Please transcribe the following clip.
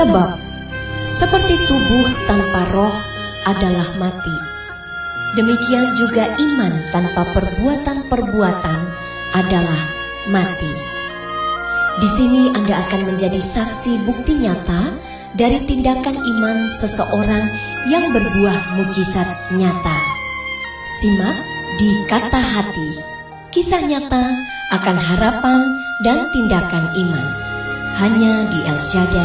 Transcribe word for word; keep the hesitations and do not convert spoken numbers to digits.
Sebab seperti tubuh tanpa roh adalah mati, demikian juga iman tanpa perbuatan-perbuatan adalah mati. Di sini Anda akan menjadi saksi bukti nyata dari tindakan iman seseorang yang berbuah mukjizat nyata. Simak di Kata Hati, kisah nyata akan harapan dan tindakan iman, hanya di El Shaddai